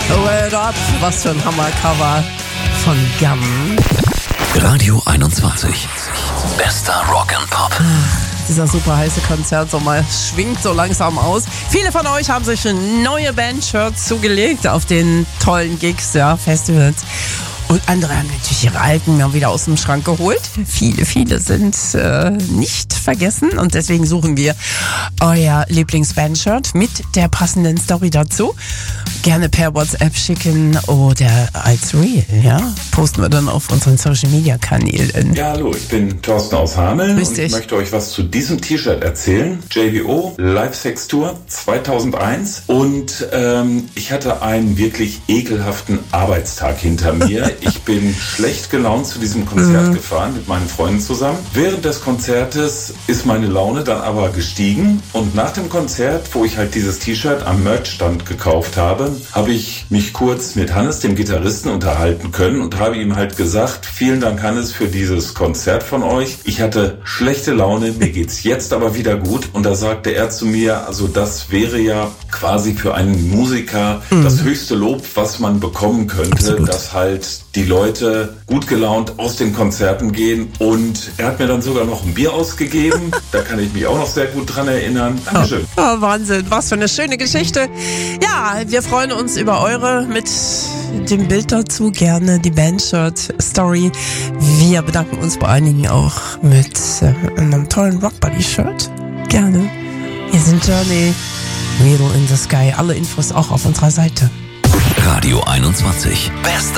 Word Up, was für ein Hammercover von Gum. Radio 21. Bester Rock and Pop. Dieser super heiße Konzertsommer schwingt so langsam aus. Viele von euch haben sich neue Bandshirts zugelegt auf den tollen Gigs, ja, Festivals. Und andere haben natürlich ihre alten mal wieder aus dem Schrank geholt. Viele sind nicht vergessen und deswegen suchen wir euer Lieblingsbandshirt mit der passenden Story dazu. Gerne per WhatsApp schicken oder als Reel, ja. Posten wir dann auf unseren Social Media Kanälen. Ja, hallo, ich bin Thorsten aus Hameln Grüß und dich. ich möchte euch was zu diesem T-Shirt erzählen. JVO Live Sex Tour 2001 und ich hatte einen wirklich ekelhaften Arbeitstag hinter mir. Ich bin schlecht gelaunt zu diesem Konzert gefahren mit meinen Freunden zusammen. Während des Konzertes ist meine Laune dann aber gestiegen und nach dem Konzert, wo ich halt dieses T-Shirt am Merchstand gekauft habe, habe ich mich kurz mit Hannes, dem Gitarristen, unterhalten können und habe ihm halt gesagt, vielen Dank Hannes für dieses Konzert von euch. Ich hatte schlechte Laune, mir geht's jetzt aber wieder gut. Und da sagte er zu mir, also das wäre ja quasi für einen Musiker das höchste Lob, was man bekommen könnte, Absolut. dass halt die Leute gut gelaunt aus den Konzerten gehen. Und er hat mir dann sogar noch ein Bier ausgegeben. Da kann ich mich auch noch sehr gut dran erinnern. Dankeschön. Oh, Wahnsinn, was für eine schöne Geschichte. Ja, wir freuen uns über eure mit dem Bild dazu, gerne die Bandshirt-Story. Wir bedanken uns bei einigen auch mit einem tollen Rockbuddy-Shirt. Gerne. Wir sind Journey, Needle in the Sky. Alle Infos auch auf unserer Seite. Radio 21. Bester